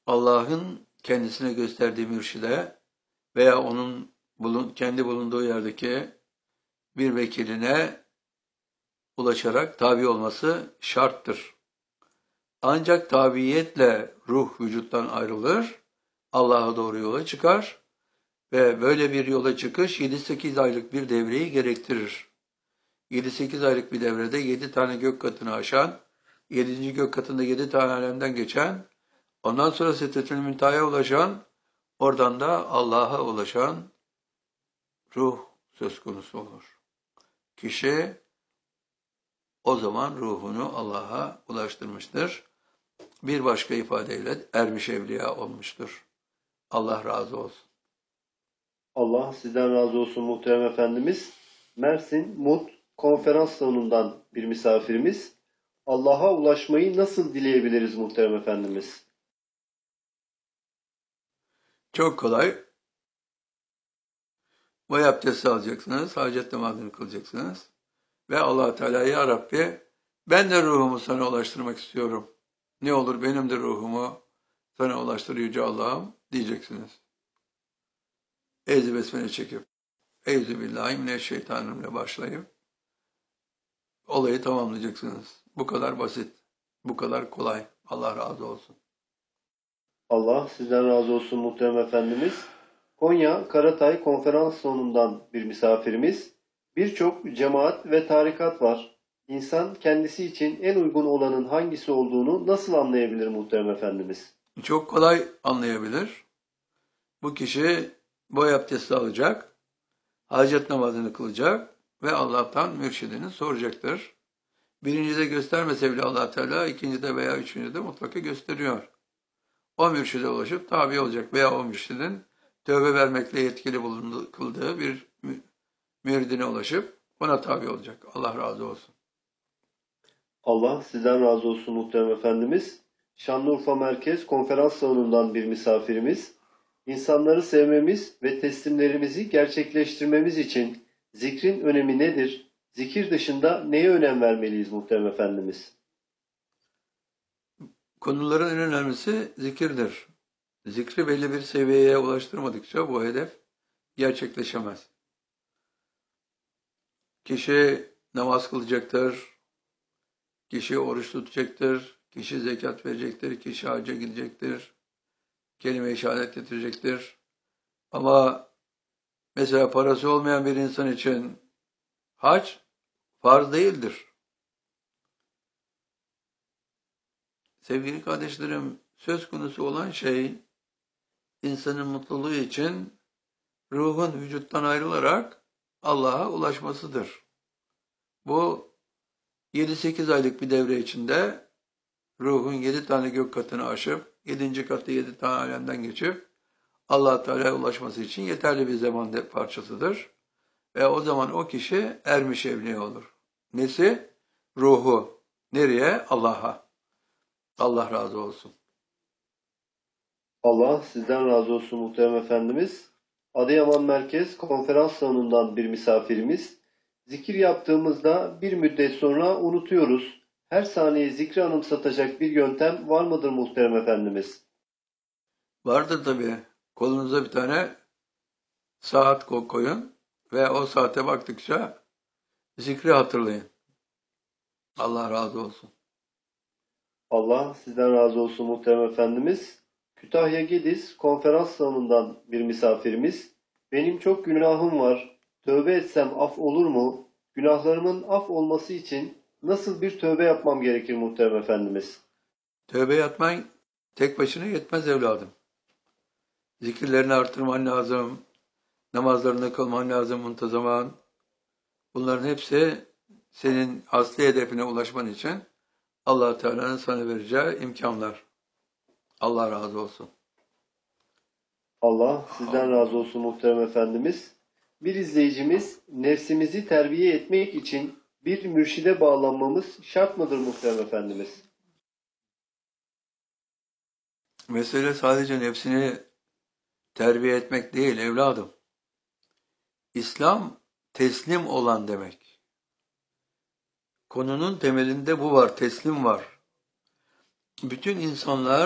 Allah'ın kendisine gösterdiği mürşide veya onun kendi bulunduğu yerdeki bir vekiline ulaşarak tabi olması şarttır. Ancak tabiiyetle ruh vücuttan ayrılır, Allah'a doğru yola çıkar ve böyle bir yola çıkış 7-8 aylık bir devreyi gerektirir. 7-8 aylık bir devrede 7 tane gök katını aşan, 7. gök katında 7 tane alemden geçen, ondan sonra Sidretül Münteha'ya ulaşan, oradan da Allah'a ulaşan ruh söz konusu olur. Kişi o zaman ruhunu Allah'a ulaştırmıştır. Bir başka ifadeyle ermiş evliya olmuştur. Allah razı olsun. Allah sizden razı olsun muhterem efendimiz. Mersin Mut konferans salonundan bir misafirimiz. Allah'a ulaşmayı nasıl dileyebiliriz muhterem efendimiz? Çok kolay. Vay abdesti alacaksınız, hacet namazını kılacaksınız. Ve Allah Teala, ya Rabbi, ben de ruhumu sana ulaştırmak istiyorum. Ne olur benim de ruhumu sana ulaştır yüce Allah'ım diyeceksiniz. Eyzi besmele çekip, Euzubillahimineşşeytanirracim'le başlayıp olayı tamamlayacaksınız. Bu kadar basit, bu kadar kolay. Allah razı olsun. Allah sizden razı olsun muhterem efendimiz. Konya Karatay konferans salonundan bir misafirimiz. Birçok cemaat ve tarikat var. İnsan kendisi için en uygun olanın hangisi olduğunu nasıl anlayabilir muhterem efendimiz? Çok kolay anlayabilir. Bu kişi boy abdesti alacak, hacet namazını kılacak ve Allah'tan mürşidini soracaktır. Birincide göstermese bile Allah Teala ikincide veya üçüncüde mutlaka gösteriyor. O mürşide ulaşıp tabi olacak veya o mürşidin tövbe vermekle yetkili kıldığı bir müridine ulaşıp ona tabi olacak. Allah razı olsun. Allah sizden razı olsun muhterem efendimiz. Şanlıurfa Merkez konferans salonundan bir misafirimiz. İnsanları sevmemiz ve teslimlerimizi gerçekleştirmemiz için zikrin önemi nedir? Zikir dışında neye önem vermeliyiz muhterem efendimiz? Konuların en önemlisi zikirdir. Zikri belli bir seviyeye ulaştırmadıkça bu hedef gerçekleşemez. Kişi namaz kılacaktır, kişi oruç tutacaktır, kişi zekat verecektir, kişi hacca gidecektir, kelime-i şehadet getirecektir. Ama mesela parası olmayan bir insan için hac farz değildir. Sevgili kardeşlerim, söz konusu olan şey insanın mutluluğu için ruhun vücuttan ayrılarak Allah'a ulaşmasıdır. Bu 7-8 aylık bir devre içinde ruhun 7 tane gök katını aşıp 7. katı 7 tane alemden geçip Allah Teala'ya ulaşması için yeterli bir zaman parçasıdır. Ve o zaman o kişi ermiş evliya olur. Nesi? Ruhu. Nereye? Allah'a. Allah razı olsun. Allah sizden razı olsun muhterem efendimiz. Adıyaman Merkez konferans salonundan bir misafirimiz. Zikir yaptığımızda bir müddet sonra unutuyoruz. Her saniye zikri anımsatacak bir yöntem var mıdır muhterem efendimiz? Vardır tabii. Kolunuza bir tane saat koyun ve o saate baktıkça zikri hatırlayın. Allah razı olsun. Allah sizden razı olsun muhterem efendimiz. Kütahya Gediz konferans salonundan bir misafirimiz. Benim çok günahım var. Tövbe etsem af olur mu? Günahlarımın af olması için nasıl bir tövbe yapmam gerekir muhterem efendimiz? Tövbe yapman tek başına yetmez evladım. Zikirlerini artırman lazım. Namazlarını kılman lazım muntazaman. Bunların hepsi senin asli hedefine ulaşman için Allah Teala'nın sana vereceği imkanlar. Allah razı olsun. Allah sizden razı olsun muhterem efendimiz. Bir izleyicimiz nefsimizi terbiye etmek için bir mürşide bağlanmamız şart mıdır muhterem efendimiz? Mesele sadece nefsini terbiye etmek değil evladım. İslam teslim olan demek. Konunun temelinde bu var, teslim var. Bütün insanlar